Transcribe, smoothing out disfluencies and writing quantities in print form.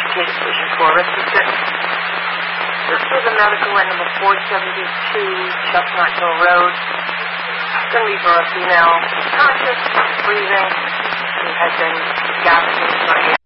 indicated vision for respiratory. This was a medical at number 472 Chestnut Hill Road. It's going to be for a female, conscious, breathing, who had been gasping for